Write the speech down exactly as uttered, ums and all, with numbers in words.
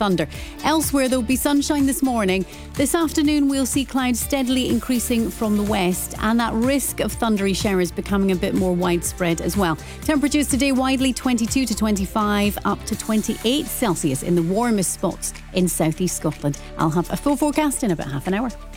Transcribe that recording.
thunder. Elsewhere, there'll be sunshine this morning. This afternoon, we'll see clouds steadily increasing from the west, and that risk of thundery showers becoming a bit more widespread as well. Temperatures today widely twenty-two to twenty-five, up to twenty-eight Celsius in the warmest spots in southeast Scotland. I'll have a full forecast in about half an hour.